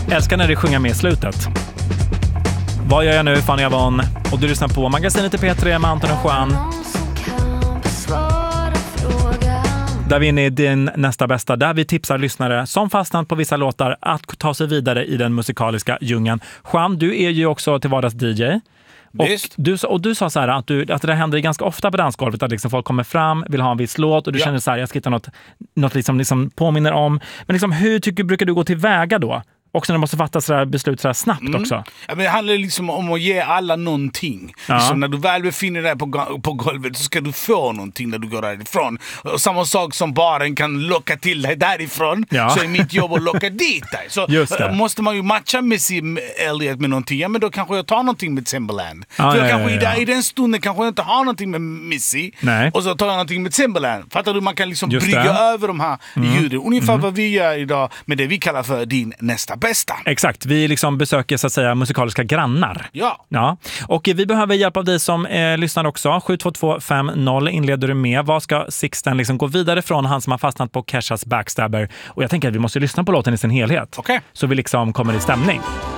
Älskar när det sjunger med i slutet. Vad gör jag nu, Fanny Avon? Och du lyssnar på Magasinet i P3 med Anton och Juan. Där vi är inne i din nästa bästa, där vi tipsar lyssnare som fastnat på vissa låtar att ta sig vidare i den musikaliska djungeln. Juan, du är ju också till vardags DJ. Och du sa så här att det händer ganska ofta på dansgolvet att liksom folk kommer fram, vill ha en viss låt och du känner så här, jag ska hitta något liksom påminner om. Men liksom, hur brukar du gå till väga då? Också när det måste fattas beslut så här snabbt också. Ja, men det handlar liksom om att ge alla någonting. Ja. Liksom när du väl befinner dig på golvet så ska du få någonting när du går därifrån. Och samma sak som baren kan locka till dig därifrån, så är mitt jobb att locka dit dig. Så måste man ju matcha Missy Elliott med någonting. Ja, men då kanske jag tar någonting med Timbaland. I den stunden kanske jag inte har någonting med Missy. Nej. Och så tar jag någonting med Timbaland. Fattar du? Man kan liksom brygga över de här ljuden. Ungefär vad vi gör idag med det vi kallar för din nästa bästa. Exakt, vi liksom besöker så att säga musikaliska grannar. Ja. Och vi behöver hjälp av dig som lyssnar också. 72250 inleder du med. Vad ska Sixten liksom gå vidare från, han som har fastnat på Keshas Backstabber? Och jag tänker att vi måste lyssna på låten i sin helhet. Okay. Så vi liksom kommer i stämning.